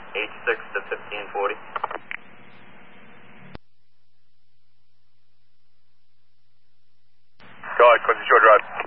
H6 to 1540. Go ahead, Quincy Shore Drive.